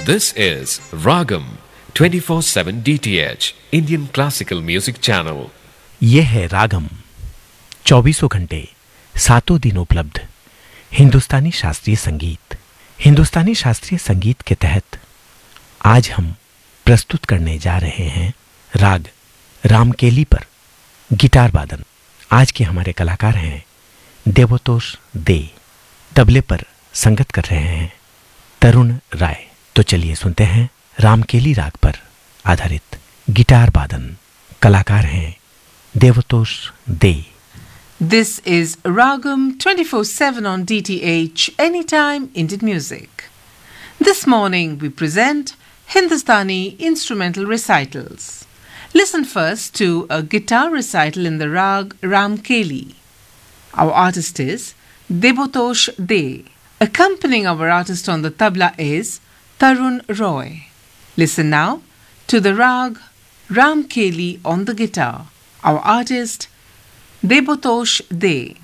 This is Ragam 24/7 DTH Indian Classical Music Channel. यह है रागम 24 घंटे 7 दिन उपलब्ध हिंदुस्तानी शास्त्रीय संगीत। हिंदुस्तानी शास्त्रीय संगीत के तहत आज हम प्रस्तुत करने जा रहे हैं राग रामकेली पर गिटार वादन। आज के हमारे कलाकार हैं देवतोष दे। तबले पर संगत कर रहे हैं तरुण राय। तो चलिए सुनते हैं रामकेली राग पर आधारित गिटार वादन। कलाकार हैं देवतोष दे। This is Ragam 24/7 on DTH, Anytime Indian Music. This morning we present Hindustani instrumental recitals. Listen first to a guitar recital in the rag Ramkeli. Our artist is Devotosh De. Accompanying our artist on the tabla is Tarun Roy. Listen now to the rag Ramkeli on the guitar. Our artist Devotosh De.